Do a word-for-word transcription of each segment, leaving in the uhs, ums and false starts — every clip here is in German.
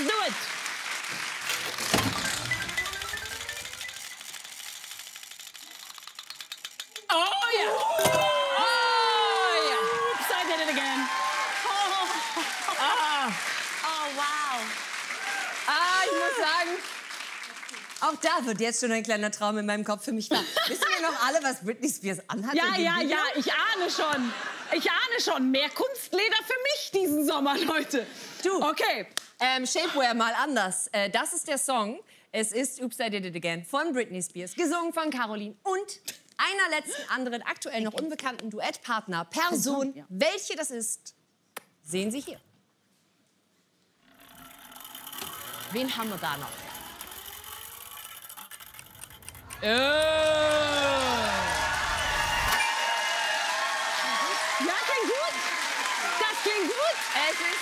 do it. Oh ja. Oh ja. Oops, I did it again. Oh, Ah. Oh, wow. Ah, ich muss sagen, auch da wird jetzt schon ein kleiner Traum in meinem Kopf für mich wahr. Wissen wir noch alle, was Britney Spears anhat? Ja, in dem ja, Video? ja, ich ahne schon. Ich ahne schon. Mehr Kunstleder für mich diesen Sommer, Leute. Du. Okay. Ähm, Shapewear mal anders. Äh, das ist der Song. Es ist Oops, I Did It Again von Britney Spears, gesungen von Caroline und einer letzten anderen aktuell noch unbekannten Duettpartner, Person. Ja. Welche das ist, sehen Sie hier. Wen haben wir da noch? Ja, klingt gut. Das klingt gut. Es ist...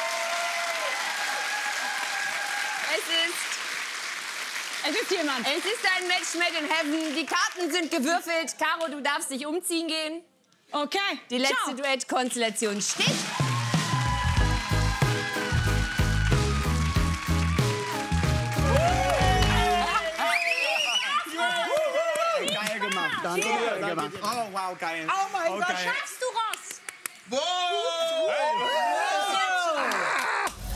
Es ist... Es ist jemand. Es ist ein Match made in heaven. Die Karten sind gewürfelt. Caro, du darfst dich umziehen gehen. Okay. Die letzte Ciao. Duettkonstellation steht. Geil gemacht. Danke, geil gemacht. Oh, wow, geil. Oh mein Oh, Gott, geil. schaffst du, Ross? Wow!